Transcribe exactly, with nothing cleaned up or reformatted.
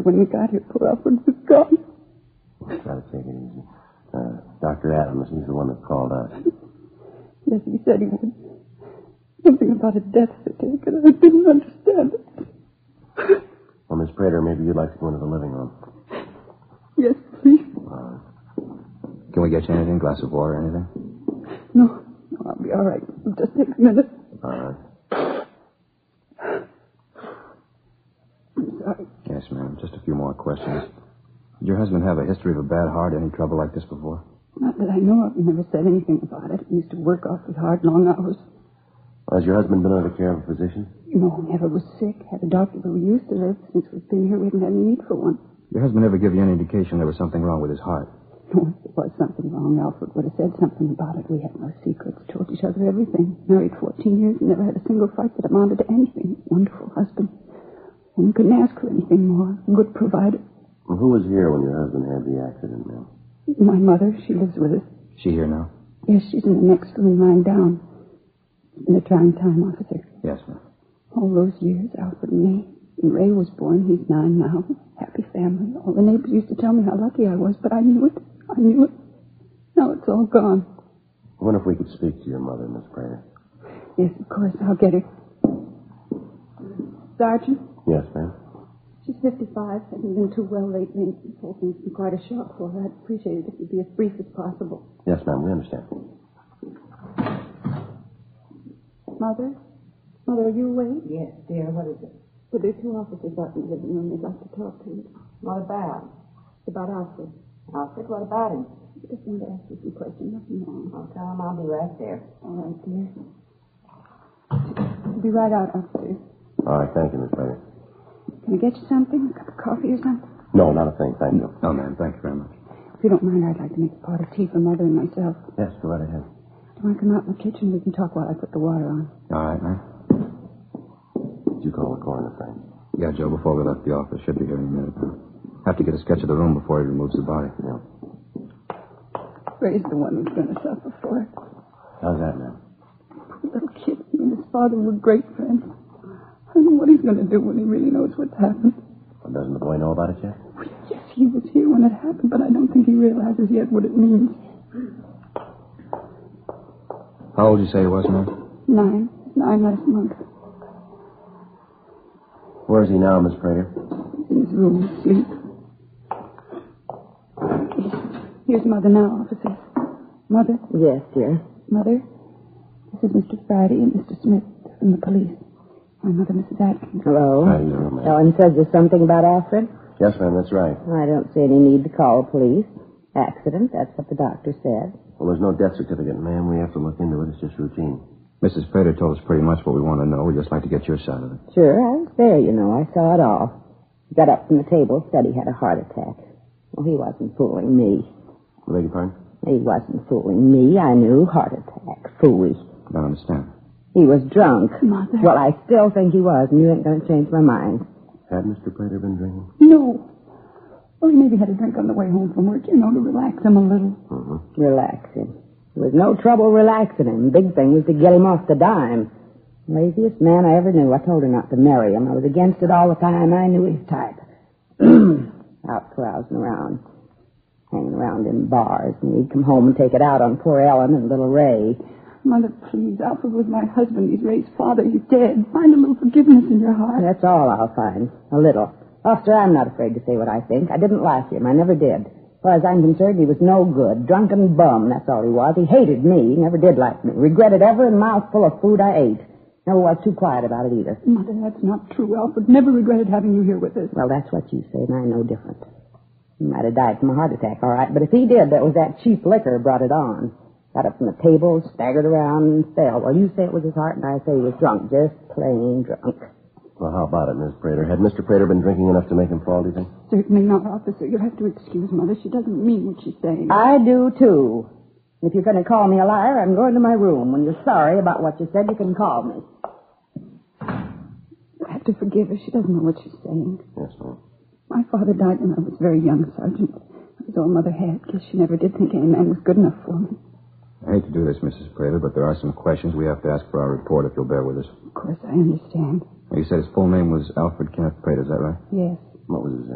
when we got here, poor Alfred was gone. Try to take it easy. Uh, Doctor Adams, he's the one that called us. Yes, he said he would. Something about a death certificate. I didn't understand it. Well, Miss Prater, maybe you'd like to go into the living room. Yes, please. Uh, Can we get you anything? Glass of water or anything? No, no, I'll be all right. It'll just take a minute. all right. I'm sorry. Yes, ma'am. Just a few more questions. Did your husband have a history of a bad heart? Any trouble like this before? Not that I know of. He never said anything about it. He used to work awfully hard, long hours. Well, has your husband been under the care of a physician? No, never was sick. Had a doctor where we used to live. Since we've been here, we haven't had any need for one. Your husband ever give you any indication there was something wrong with his heart? No, if there was something wrong, Alfred would have said something about it. We had no secrets, told each other everything. Married fourteen years and never had a single fight that amounted to anything. Wonderful husband. One couldn't ask for anything more. A good provider. Well, who was here when your husband had the accident, ma'am? My mother, she lives with us. She here now? Yes, she's in the next room lying down. In a trying time, officer. Yes, ma'am. All those years, Alfred and me. When Ray was born, he's nine now. Happy family. All the neighbors used to tell me how lucky I was, but I knew it. I knew it. Now it's all gone. I wonder if we could speak to your mother, Miss Prater. Yes, of course. I'll get her. Sergeant? Yes, ma'am. She's fifty-five. Hasn't been too well lately. This whole thing's been quite a shock for her. I'd appreciate it if you'd be as brief as possible. Yes, ma'am. We understand. Mother? Mother, are you awake? Yes, dear. What is it? Well, there are two officers out in the living room. They'd like to talk to you. What about? It's about Alfred. Alfred, what about him? I just wanted to ask you a few questions. Nothing wrong. I'll tell him I'll be right there. All right, dear. I'll be right out, officer. All right, thank you, Miss Prater. Can I get you something? A cup of coffee or something? No, not a thing, thank you. No, ma'am. Thank you very much. If you don't mind, I'd like to make a pot of tea for Mother and myself. Yes, go right ahead. Do you want to come out in the kitchen? We can talk while I put the water on. All right, ma'am. Did you call the coroner, Frank? Yeah, Joe, before we left the office. Should be here in a minute. Have to get a sketch of the room before he removes the body. Yeah. Ray's the one who's going to suffer for it. How's that, ma'am? Poor little kid. He and his father were great friends. I don't know what he's going to do when he really knows what's happened. Well, doesn't the boy know about it yet? Well, yes, he was here when it happened, but I don't think he realizes yet what it means. How old did you say he was, ma'am? Nine. Nine last month. Where is he now, Miss Prater? He's in his room, asleep. Here's Mother now, officer. Mother? Yes, dear. Mother? This is Mister Friday and Mister Smith from the police. My mother, Missus Atkins. Hello. How do you do, ma'am? Ellen says there's something about Alfred? Yes, ma'am, that's right. I don't see any need to call police. Accident, that's what the doctor said. Well, there's no death certificate, ma'am. We have to look into it. It's just routine. Missus Prater told us pretty much what we want to know. We'd just like to get your side of it. Sure, I was there, you know. I saw it all. He got up from the table, said he had a heart attack. Well, he wasn't fooling me. I beg your pardon? He wasn't fooling me. I knew. Heart attack. Phooey. I don't understand. He was drunk. Mother. Well, I still think he was, and you ain't going to change my mind. Had Mister Prater been drinking? No. Well, he maybe had a drink on the way home from work, you know, to relax him a little. Mm-hmm. Relax him. There was no trouble relaxing him. Big thing was to get him off the dime. Laziest man I ever knew. I told her not to marry him. I was against it all the time. I knew his type. Out carousing around. Hanging around in bars. And he'd come home and take it out on poor Ellen and little Ray. Mother, please. Alfred was my husband. He's Ray's father. He's dead. Find a little forgiveness in your heart. That's all I'll find. A little. Officer, I'm not afraid to say what I think. I didn't like him. I never did. As far as I'm concerned, he was no good. Drunken bum, that's all he was. He hated me. He never did like me. Regretted every mouthful of food I ate. Never was too quiet about it either. Mother, that's not true. Alfred never regretted having you here with us. Well, that's what you say, and I know different. He might have died from a heart attack, all right. But if he did, that was that cheap liquor brought it on. Got up from the table, staggered around, and fell. Well, you say it was his heart, and I say he was drunk. Just plain drunk. Well, how about it, Miss Prater? Had Mister Prater been drinking enough to make him fall, do you think? Certainly not, officer. You'll have to excuse Mother. She doesn't mean what she's saying. I do, too. If you're going to call me a liar, I'm going to my room. When you're sorry about what you said, you can call me. You'll have to forgive her. She doesn't know what she's saying. Yes, ma'am. My father died when I was very young, Sergeant. That was all Mother had, because she never did think any man was good enough for me. I hate to do this, Missus Prater, but there are some questions we have to ask for our report, if you'll bear with us. Of course, I understand. You said his full name was Alfred Kenneth Prater, is that right? Yes. What was his